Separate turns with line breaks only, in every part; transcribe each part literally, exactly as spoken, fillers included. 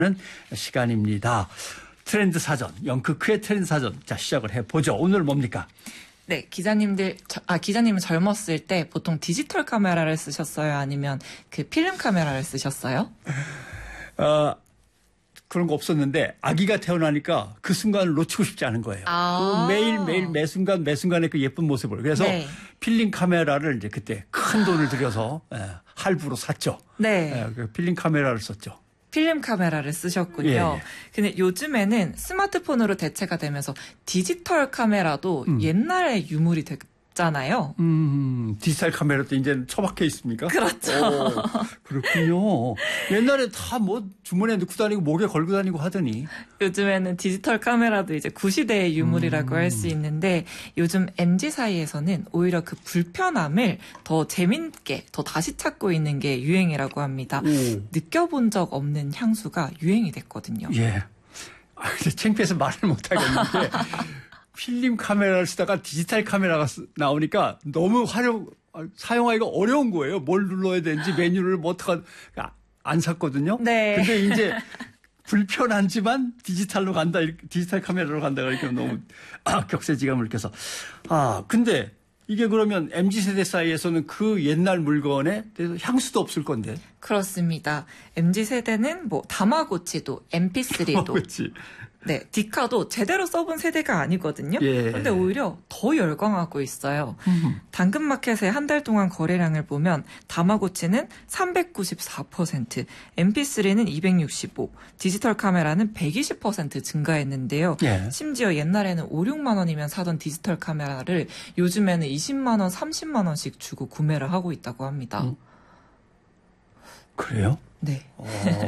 시간입니다. 트렌드 사전, 영크크의 트렌드 사전. 자, 시작을 해보죠. 오늘 뭡니까?
네, 기자님들, 아, 기자님은 젊었을 때 보통 디지털 카메라를 쓰셨어요? 아니면 그 필름 카메라를 쓰셨어요?
어, 그런 거 없었는데 아기가 태어나니까 그 순간을 놓치고 싶지 않은 거예요.
아~
그 매일매일 매 순간 매 순간의 그 예쁜 모습을. 그래서
네.
필름 카메라를 이제 그때 큰 돈을 들여서 예, 할부로 샀죠.
네.
예, 그 필름 카메라를 썼죠.
필름 카메라를 쓰셨군요. 예. 근데 요즘에는 스마트폰으로 대체가 되면서 디지털 카메라도 음. 옛날의 유물이 됐잖아요.
음, 디지털 카메라도 이제는 처박혀 있습니까?
그렇죠.
오, 그렇군요. 옛날에 다 뭐 주머니에 넣고 다니고 목에 걸고 다니고 하더니
요즘에는 디지털 카메라도 이제 구시대의 유물이라고 음. 할 수 있는데 요즘 엠지 사이에서는 오히려 그 불편함을 더 재밌게 더 다시 찾고 있는 게 유행이라고 합니다. 오. 느껴본 적 없는 향수가 유행이 됐거든요.
예. 아, 근데 창피해서 말을 못 하겠는데 필름 카메라를 쓰다가 디지털 카메라가 나오니까 너무 활용 사용하기가 어려운 거예요. 뭘 눌러야 되는지 메뉴를 뭐 어떻게 안 샀거든요.
네.
근데 이제 불편하지만 디지털로 간다, 디지털 카메라로 간다 그러니까 너무 아, 격세지감을 느껴서 아 근데 이게 그러면 엠지 세대 사이에서는 그 옛날 물건에 대해서 향수도 없을 건데.
그렇습니다. 엠지 세대는 뭐 다마고치도 엠피쓰리도
다마고치.
네, 디카도 제대로 써본 세대가 아니거든요. 그런데 예. 오히려 더 열광하고 있어요. 음. 당근마켓의 한 달 동안 거래량을 보면 다마고치는 삼백구십사 퍼센트, 엠피쓰리는 이백육십오, 디지털 카메라는 백이십 퍼센트 증가했는데요. 예. 심지어 옛날에는 오, 육만 원이면 사던 디지털 카메라를 요즘에는 이십만 원, 삼십만 원씩 주고 구매를 하고 있다고 합니다. 음.
그래요?
네.
어,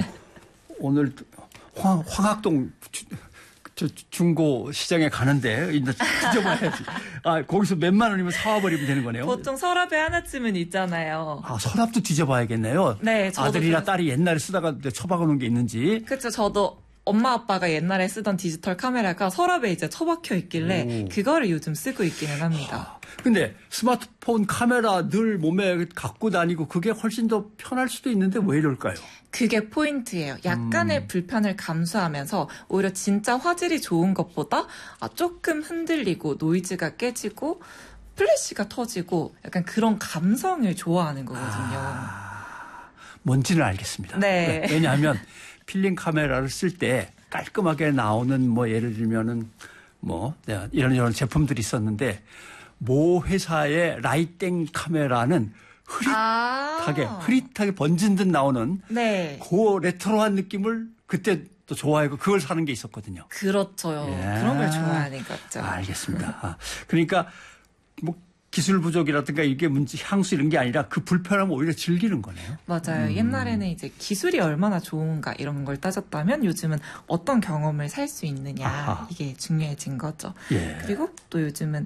오늘 황, 황학동 주, 저 중고 시장에 가는데 뒤져봐야지. 아, 거기서 몇만 원이면 사와버리면 되는 거네요.
보통 서랍에 하나쯤은 있잖아요.
아, 서랍도 뒤져봐야겠네요.
네, 저도
아들이나
그래서...
딸이 옛날에 쓰다가 처박아 놓은 게 있는지.
그렇죠. 저도 엄마 아빠가 옛날에 쓰던 디지털 카메라가 서랍에 이제 처박혀 있길래 오. 그거를 요즘 쓰고 있기는 합니다.
근데 스마트폰 카메라 늘 몸에 갖고 다니고 그게 훨씬 더 편할 수도 있는데 왜 이럴까요?
그게 포인트예요. 약간의 음. 불편을 감수하면서 오히려 진짜 화질이 좋은 것보다 조금 흔들리고 노이즈가 깨지고 플래시가 터지고 약간 그런 감성을 좋아하는 거거든요. 아,
뭔지는 알겠습니다.
네.
네. 왜냐하면 필름 카메라를 쓸 때 깔끔하게 나오는 뭐 예를 들면은 뭐 이런 이런 제품들이 있었는데 모 회사의 라이땡 카메라는 흐릿하게 아~ 흐릿하게 번진 듯 나오는
네.
그 레트로한 느낌을 그때 또 좋아하고 그걸 사는 게 있었거든요.
그렇죠. 예. 그런 걸 좋아하는 거죠.
아, 알겠습니다. 아, 그러니까 뭐 기술 부족이라든가 이게 문제 향수 이런 게 아니라 그 불편함을 오히려 즐기는 거네요.
맞아요. 음. 옛날에는 이제 기술이 얼마나 좋은가 이런 걸 따졌다면 요즘은 어떤 경험을 살 수 있느냐 아하. 이게 중요해진 거죠.
예.
그리고 또 요즘은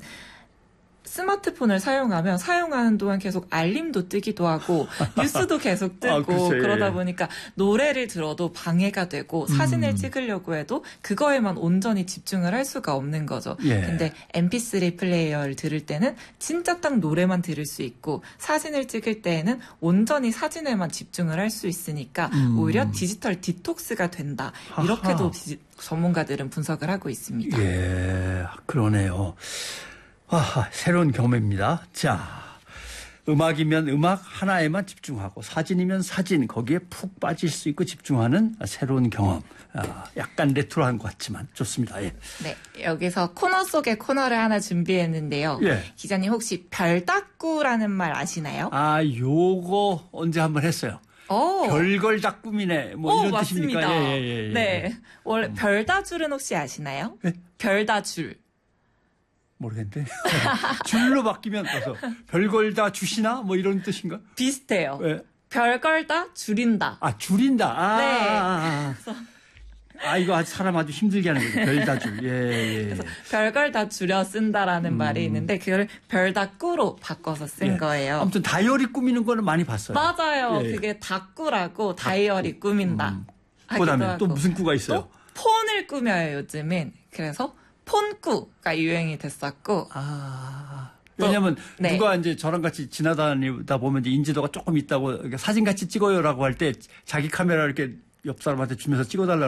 스마트폰을 사용하면 사용하는 동안 계속 알림도 뜨기도 하고 뉴스도 계속 뜨고 아, 그러다 보니까 노래를 들어도 방해가 되고 사진을 음. 찍으려고 해도 그거에만 온전히 집중을 할 수가 없는 거죠.
예.
근데 엠피쓰리 플레이어를 들을 때는 진짜 딱 노래만 들을 수 있고 사진을 찍을 때에는 온전히 사진에만 집중을 할 수 있으니까 음. 오히려 디지털 디톡스가 된다. 이렇게도 디지, 전문가들은 분석을 하고 있습니다.
예, 그러네요. 아, 새로운 경험입니다. 자, 음악이면 음악 하나에만 집중하고 사진이면 사진 거기에 푹 빠질 수 있고 집중하는 새로운 경험. 아, 약간 레트로한 것 같지만 좋습니다. 예.
네, 여기서 코너 속의 코너를 하나 준비했는데요.
예.
기자님 혹시 별다꾸라는 말 아시나요?
아, 요거 언제 한번 했어요.
오.
별걸 다 꾸미네. 뭐
오,
이런
맞습니다.
뜻입니까? 예, 예, 예.
네, 원래 음. 별다줄은 혹시 아시나요?
예?
별다줄.
모르겠는데. 줄로 바뀌면 그래서 별걸 다 주시나? 뭐 이런 뜻인가?
비슷해요.
네.
별걸 다 줄인다.
아, 줄인다. 아,
네.
아, 아. 아, 이거 아주 사람 아주 힘들게 하는 거죠. 별 다 줄. 예, 예.
그래서 별걸 다 줄여 쓴다라는 음. 말이 있는데 그걸 별 다 꾸로 바꿔서 쓴
예.
거예요.
아무튼 다이어리 꾸미는 거는 많이 봤어요.
맞아요.
예.
그게 다꾸라고 다이어리 꾸민다.
음. 그다음에 또 무슨 꾸가 있어요?
또 폰을 꾸며요, 요즘엔. 그래서 폰꾸가 유행이 됐었고.
아. 왜냐면
네.
누가 이제 저랑 같이 지나다니다 보면 이제 인지도가 조금 있다고 사진 같이 찍어요라고 할 때 자기 카메라 이렇게 옆 사람한테 주면서 찍어달라